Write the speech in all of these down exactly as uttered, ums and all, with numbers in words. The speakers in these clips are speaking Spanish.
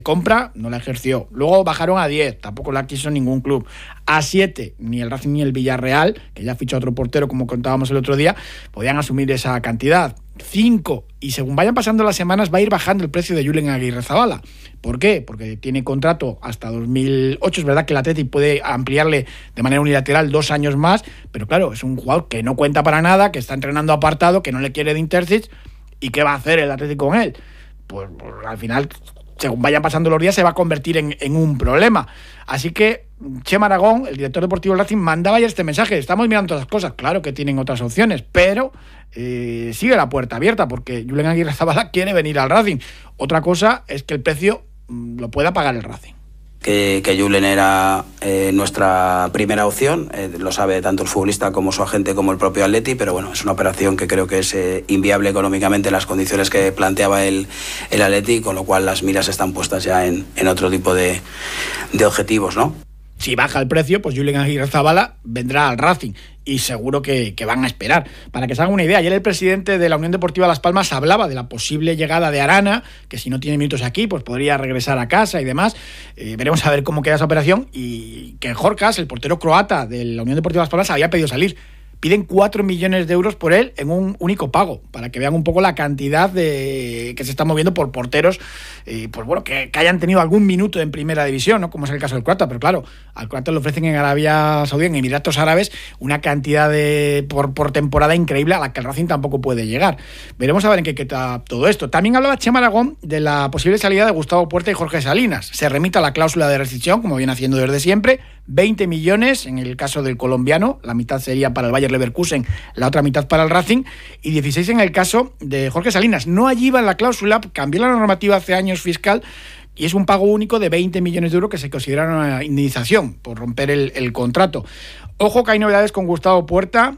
compra no la ejerció. Luego bajaron a diez, tampoco la quiso ningún club. A siete, ni el Racing ni el Villarreal, que ya fichó otro portero como contábamos el otro día, podían asumir esa cantidad. cinco, y según vayan pasando las semanas va a ir bajando el precio de Julen Aguirrezabala. ¿Por qué? Porque tiene contrato hasta dos mil ocho, es verdad que el Athletic puede ampliarle de manera unilateral dos años más, pero claro, es un jugador que no cuenta para nada, que está entrenando apartado, que no le quiere de Intercic, ¿y qué va a hacer el Athletic con él? Pues, pues al final, según vayan pasando los días, se va a convertir en, en un problema. Así que Chema Aragón, el director deportivo del Racing, mandaba ya este mensaje: estamos mirando todas las cosas, claro que tienen otras opciones, pero eh, sigue la puerta abierta, porque Julen Aguirrezabala quiere venir al Racing. Otra cosa es que el precio mm, lo pueda pagar el Racing. Que, que Julen era eh, nuestra primera opción, eh, lo sabe tanto el futbolista como su agente como el propio Atleti, pero bueno, es una operación que creo que es eh, inviable económicamente en las condiciones que planteaba el, el Atleti, con lo cual las miras están puestas ya en, en otro tipo de, de objetivos, ¿no? Si baja el precio, pues Julen Aguirrezabala vendrá al Racing y seguro que, que van a esperar. Para que se hagan una idea, ayer el presidente de la Unión Deportiva Las Palmas hablaba de la posible llegada de Arana, que si no tiene minutos aquí, pues podría regresar a casa y demás. Eh, veremos a ver cómo queda esa operación, y que Jorkas, el portero croata de la Unión Deportiva Las Palmas, había pedido salir. Piden cuatro millones de euros por él en un único pago, para que vean un poco la cantidad de que se está moviendo por porteros, eh, pues bueno, que, que hayan tenido algún minuto en primera división, ¿no? Como es el caso del croata, pero claro, al croata le ofrecen en Arabia Saudí, en Emiratos Árabes, una cantidad de por, por temporada increíble a la que el Racing tampoco puede llegar. Veremos a ver en qué queda todo esto. También hablaba Chema Aragón de la posible salida de Gustavo Puerta y Jorge Salinas. Se remite a la cláusula de rescisión, como viene haciendo desde siempre, veinte millones en el caso del colombiano, la mitad sería para el Bayer Leverkusen, la otra mitad para el Racing, y dieciséis en el caso de Jorge Salinas. No allí va en la cláusula, cambió la normativa hace años fiscal, y es un pago único de veinte millones de euros que se considera una indemnización por romper el, el contrato. Ojo que hay novedades con Gustavo Puerta.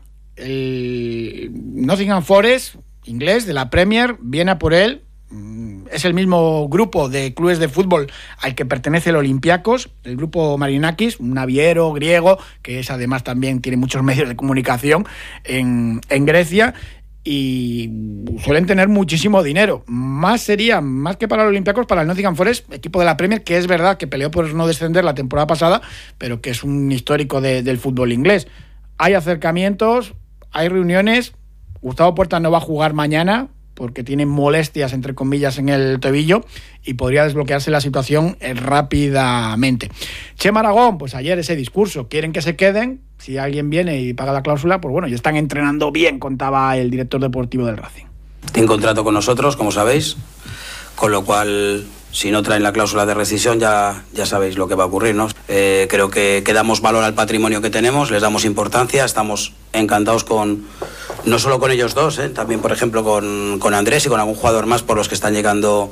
El Nottingham Forest, inglés, de la Premier, viene a por él. Es el mismo grupo de clubes de fútbol al que pertenece el Olympiacos, el grupo Marinakis, un naviero griego, que es además también tiene muchos medios de comunicación en, en Grecia, y suelen tener muchísimo dinero. Más sería, más que para el Olympiacos, para el Nottingham Forest, equipo de la Premier, que es verdad que peleó por no descender la temporada pasada, pero que es un histórico de, del fútbol inglés. Hay acercamientos, hay reuniones. Gustavo Puerta no va a jugar mañana porque tiene molestias, entre comillas, en el tobillo, y podría desbloquearse la situación rápidamente. Chema Aragón, pues ayer ese discurso, quieren que se queden, si alguien viene y paga la cláusula, pues bueno, ya están entrenando bien, contaba el director deportivo del Racing. Tienen contrato con nosotros, como sabéis, con lo cual, si no traen la cláusula de rescisión, ya, ya sabéis lo que va a ocurrir, ¿no? Eh, creo que, que damos valor al patrimonio que tenemos, les damos importancia, estamos encantados con, no solo con ellos dos, ¿eh? También, por ejemplo, con, con Andrés y con algún jugador más por los que están llegando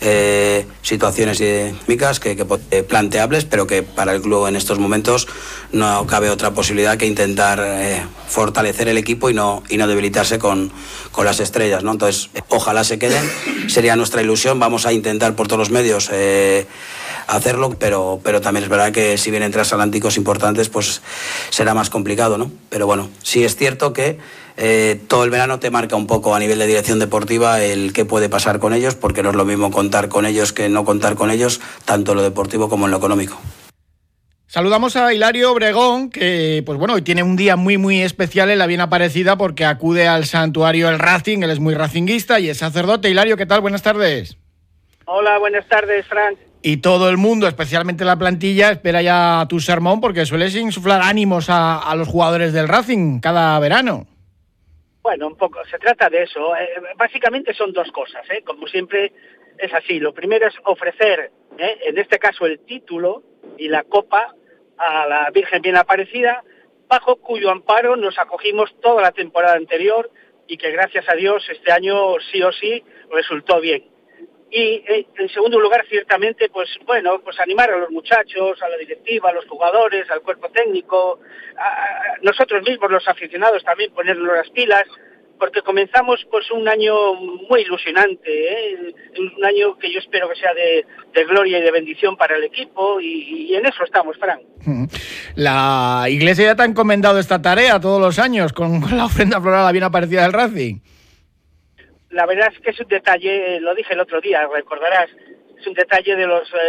eh, situaciones económicas que, que eh, planteables, pero que para el club en estos momentos no cabe otra posibilidad que intentar eh, fortalecer el equipo y no, y no debilitarse con, con las estrellas, ¿no? Entonces, ojalá se queden, sería nuestra ilusión, vamos a intentar por todos los medios eh, hacerlo, pero, pero también es verdad que si vienen transatlánticos importantes, pues será más complicado, ¿no? Pero bueno, sí es cierto que eh, todo el verano te marca un poco a nivel de dirección deportiva el qué puede pasar con ellos, porque no es lo mismo contar con ellos que no contar con ellos, tanto en lo deportivo como en lo económico. Saludamos a Hilario Obregón, que pues bueno, hoy tiene un día muy muy especial en la bien aparecida porque acude al santuario El Racing, él es muy racinguista y es sacerdote. Hilario, ¿qué tal? Buenas tardes. Hola, buenas tardes, Frank. Y todo el mundo, especialmente la plantilla, espera ya tu sermón porque sueles insuflar ánimos a, a los jugadores del Racing cada verano. Bueno, un poco, se trata de eso. Eh, básicamente son dos cosas, ¿eh? Como siempre es así. Lo primero es ofrecer, ¿eh? en este caso, el título y la copa a la Virgen Bien Aparecida, bajo cuyo amparo nos acogimos toda la temporada anterior y que gracias a Dios este año sí o sí resultó bien. Y eh, en segundo lugar, ciertamente, pues bueno, pues animar a los muchachos, a la directiva, a los jugadores, al cuerpo técnico, a, a nosotros mismos, los aficionados, también ponernos las pilas, porque comenzamos pues un año muy ilusionante, ¿eh? Un año que yo espero que sea de, de gloria y de bendición para el equipo, y, y en eso estamos, Fran. La Iglesia ya te ha encomendado esta tarea todos los años con la ofrenda floral a la bien aparecida del Racing. La verdad es que es un detalle, lo dije el otro día, recordarás, es un detalle de los